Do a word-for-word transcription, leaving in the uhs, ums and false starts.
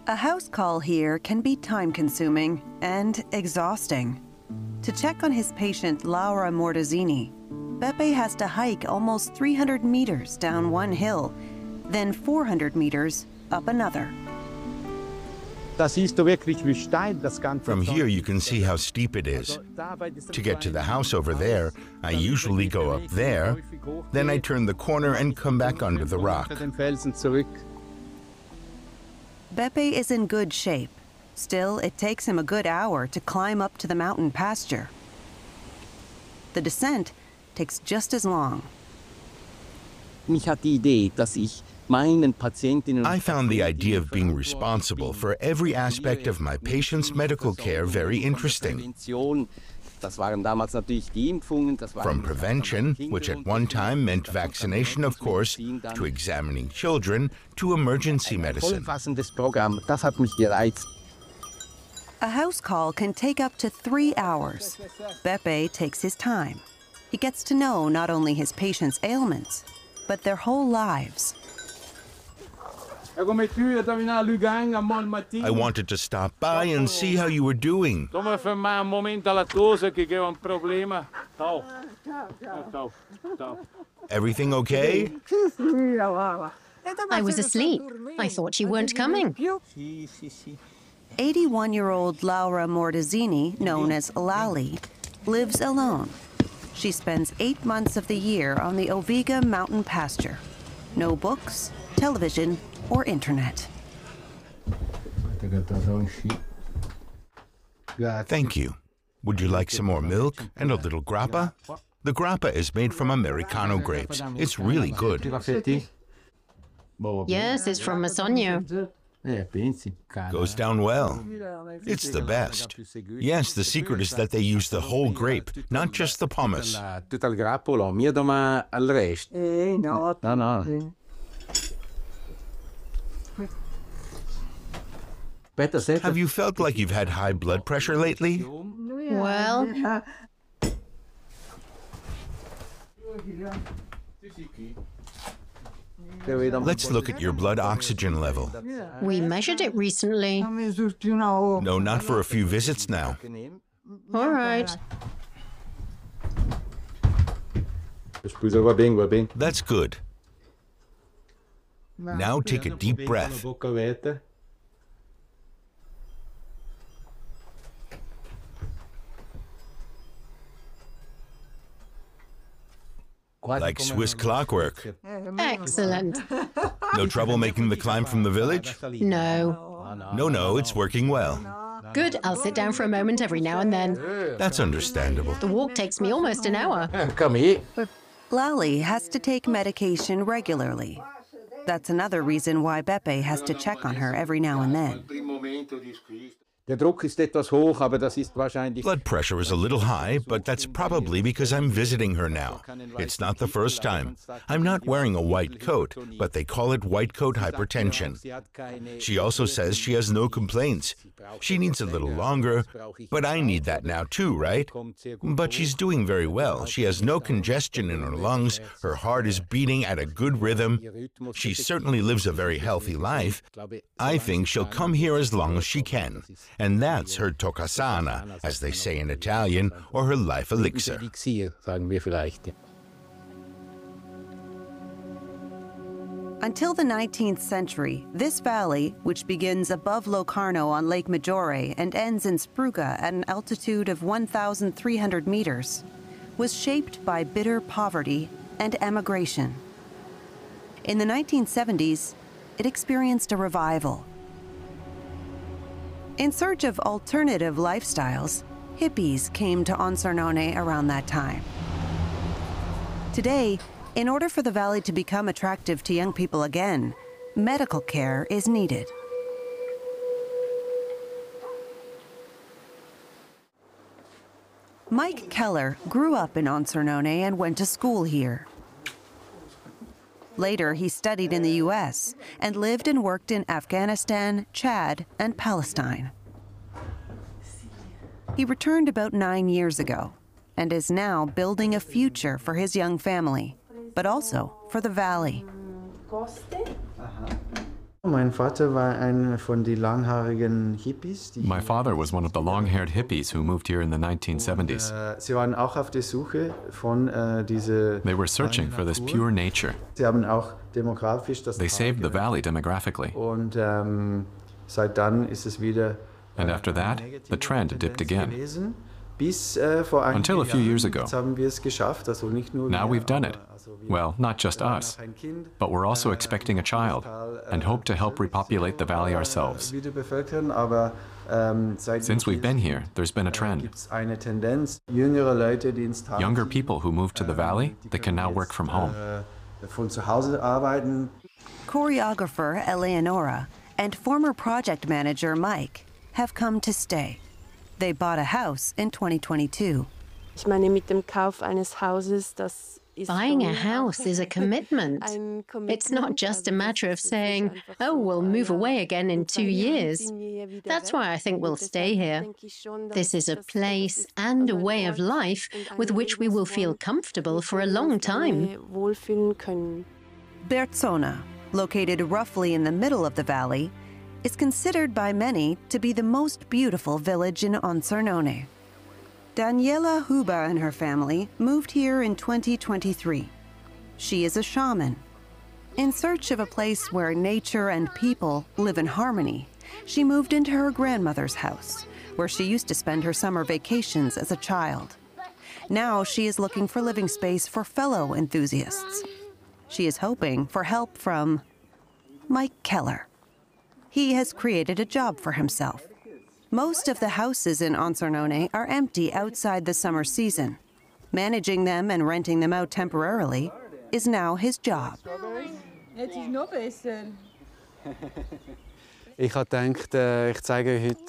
A house call here can be time-consuming and exhausting. To check on his patient Laura Mortazzini, Beppe has to hike almost three hundred meters down one hill, then four hundred meters up another. From here you can see how steep it is. To get to the house over there, I usually go up there, then I turn the corner and come back under the rock. Beppe is in good shape. Still, it takes him a good hour to climb up to the mountain pasture. The descent takes just as long. I found the idea of being responsible for every aspect of my patient's medical care very interesting. From prevention, which at one time meant vaccination, of course, to examining children, to emergency medicine. A house call can take up to three hours. Beppe takes his time. He gets to know not only his patients' ailments, but their whole lives. I wanted to stop by and see how you were doing. Everything okay? I was asleep. I thought you weren't coming. eighty-one-year-old Laura Mortazzini, known as Lali, lives alone. She spends eight months of the year on the Oviga mountain pasture. No books, television, or internet. Thank you. Would you like some more milk and a little grappa? The grappa is made from Americano grapes. It's really good. Yes, it's from Masogno. Goes down well. It's the best. Yes, the secret is that they use the whole grape, not just the pomace. No, no. Have you felt like you've had high blood pressure lately? Well, Let's look at your blood oxygen level. we measured it recently. No, not for a few visits now. All right. That's good. Now take a deep breath. Like Swiss clockwork. Excellent. No trouble making the climb from the village? No. No, no, it's working well. Good, I'll sit down for a moment every now and then. That's understandable. The walk takes me almost an hour. Lali has to take medication regularly. That's another reason why Beppe has to check on her every now and then. Blood pressure is a little high, but that's probably because I'm visiting her now. It's not the first time. I'm not wearing a white coat, but they call it white coat hypertension. She also says she has no complaints. She needs a little longer, but I need that now too, right? But she's doing very well. She has no congestion in her lungs. Her heart is beating at a good rhythm. She certainly lives a very healthy life. I think she'll come here as long as she can. And that's her toccasana, as they say in Italian, or her life elixir. Until the nineteenth century, this valley, which begins above Locarno on Lake Maggiore and ends in Spruga at an altitude of one thousand three hundred meters, was shaped by bitter poverty and emigration. In the nineteen seventies, it experienced a revival. In search of alternative lifestyles, hippies came to Onsernone around that time. Today, in order for the valley to become attractive to young people again, medical care is needed. Mike Keller grew up in Onsernone and went to school here. Later, he studied in the U S and lived and worked in Afghanistan, Chad, and Palestine. He returned about nine years ago and is now building a future for his young family, but also for the valley. My father was one of the long-haired hippies who moved here in the nineteen seventies. They were searching for this pure nature. They saved the valley demographically. And after that, the trend dipped again. Until a few years ago. Now we've done it. Well, not just us, but we're also expecting a child and hope to help repopulate the valley ourselves. Since we've been here, there's been a trend. Younger people who moved to the valley that can now work from home. Choreographer Eleonora and former project manager Mike have come to stay. They bought a house in twenty twenty-two. Buying a house is a commitment. It's not just a matter of saying, oh, we'll move away again in two years. That's why I think we'll stay here. This is a place and a way of life with which we will feel comfortable for a long time. Berzona, located roughly in the middle of the valley, is considered by many to be the most beautiful village in Onsernone. Daniela Huba and her family moved here in twenty twenty-three. She is a shaman. In search of a place where nature and people live in harmony, she moved into her grandmother's house, where she used to spend her summer vacations as a child. Now she is looking for living space for fellow enthusiasts. She is hoping for help from Mike Keller. He has created a job for himself. Most of the houses in Onsernone are empty outside the summer season. Managing them and renting them out temporarily is now his job. Ich habe gedacht, ich zeige euch heute